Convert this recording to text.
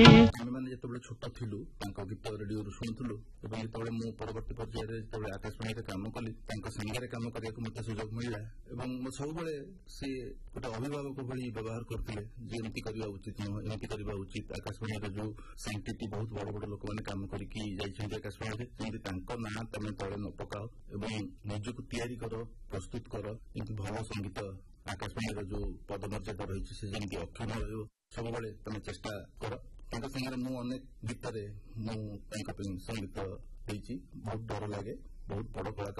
ଆମେମାନେ ଯେତେବେଳେ ଛୋଟ ଥିଲୁ ତାଙ୍କ ଗୀତ ରେଡିଓରୁ ଶୁଣୁଥିଲୁ ଏବଂ ଯେତେବେଳେ ମୁଁ ପରବର୍ତ୍ତୀ ପର୍ଯ୍ୟାୟରେ ଯେତେବେଳେ ଆକାଶବାଣୀରେ କାମ କଲି ତାଙ୍କ ସାଙ୍ଗରେ କାମ କରିବାକୁ ମୋତେ ସୁଯୋଗ ମିଳିଲା ଏବଂ ସବୁବେଳେ ସିଏ ଗୋଟେ ଅଭିଭାବକ ଭଳି ବ୍ୟବହାର କରୁଥିଲେ ଯେ ଏମିତି କରିବା ଉଚିତ ନୁହଁ, ଏମିତି କରିବା ଉଚିତ। ଆକାଶବାଣୀରେ ଯୋଉ ସାଇଣ୍ଟିଷ୍ଟ ବହୁତ ବଡ ବଡ ଲୋକମାନେ କାମ କରିକି ଯାଇଛନ୍ତି ଆକାଶବାଣୀରେ, ଯେମିତି ତାଙ୍କ ନାଁ ତମେ ତଳେ ନ ପକାଅ ଏବଂ ନିଜକୁ ତିଆରି କର, ପ୍ରସ୍ତୁତ କର, ଏମିତି ଭଲ ସଙ୍ଗୀତ ଆକାଶବାଣୀର ଯୋଉ ପଦମର୍ଯ୍ୟାଦା ରହିଛି ସେ ଯେମିତି ଅକ୍ଷୁଣ୍ଣ ରହିବ ସବୁବେଳେ ତମେ ଚେଷ୍ଟା କର। ତାଙ୍କ ସାଙ୍ଗରେ ମୁଁ ଅନେକ ଗୀତରେ ମୁଁ ତାଙ୍କ ପାଇଁ ସଙ୍ଗୀତ ହେଇଛି। ବହୁତ ଡର ଲାଗେ, ବହୁତ ବଡ କଳାକାର